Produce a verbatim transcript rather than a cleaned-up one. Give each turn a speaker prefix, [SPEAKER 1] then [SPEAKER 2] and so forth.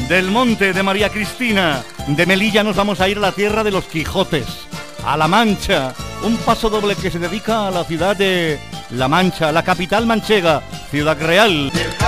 [SPEAKER 1] del Monte de María Cristina. De Melilla nos vamos a ir a la tierra de los Quijotes, a La Mancha, un paso doble que se dedica a la ciudad de La Mancha, la capital manchega, Ciudad Real.